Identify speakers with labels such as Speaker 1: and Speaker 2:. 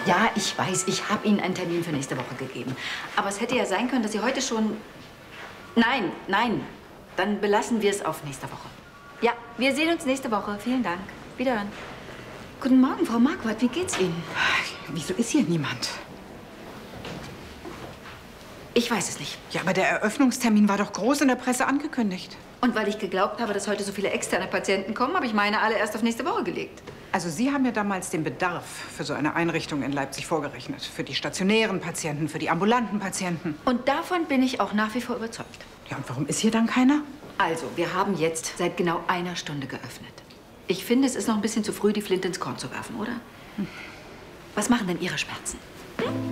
Speaker 1: Ja, ich weiß, ich habe Ihnen einen Termin für nächste Woche gegeben. Aber es hätte ja sein können, dass Sie heute schon... Nein, nein. Dann belassen wir es auf nächste Woche. Ja, wir sehen uns nächste Woche. Vielen Dank. Wiederhören. Guten Morgen, Frau Marquardt. Wie geht's Ihnen?
Speaker 2: Wieso ist hier niemand?
Speaker 1: Ich weiß es nicht.
Speaker 2: Ja, aber der Eröffnungstermin war doch groß in der Presse angekündigt.
Speaker 1: Und weil ich geglaubt habe, dass heute so viele externe Patienten kommen, habe ich meine alle erst auf nächste Woche gelegt.
Speaker 2: Also Sie haben ja damals den Bedarf für so eine Einrichtung in Leipzig vorgerechnet. Für die stationären Patienten, für die ambulanten Patienten.
Speaker 1: Und davon bin ich auch nach wie vor überzeugt.
Speaker 2: Ja, und warum ist hier dann keiner?
Speaker 1: Also, wir haben jetzt seit genau einer Stunde geöffnet. Ich finde, es ist noch ein bisschen zu früh, die Flinte ins Korn zu werfen, oder? Was machen denn Ihre Schmerzen?